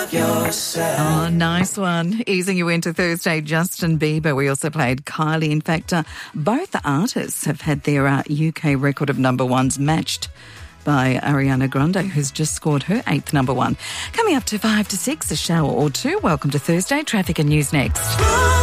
Oh, nice one. Easing you into Thursday, Justin Bieber. We also played Kylie. In fact, both artists have had their UK record of number ones matched by Ariana Grande, who's just scored her 8th number one. Coming up to 5 to 6, a shower or two. Welcome to Thursday. Traffic and news next.